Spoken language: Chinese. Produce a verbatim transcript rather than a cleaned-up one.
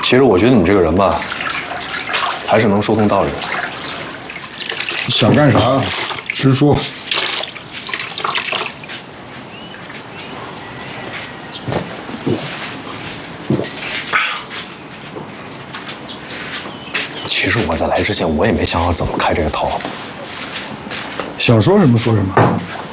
其实我觉得你这个人吧，还是能说通道理的。 你想干啥？直说。 其实我在来之前，我也没想好怎么开这个头。 想说什么说什么。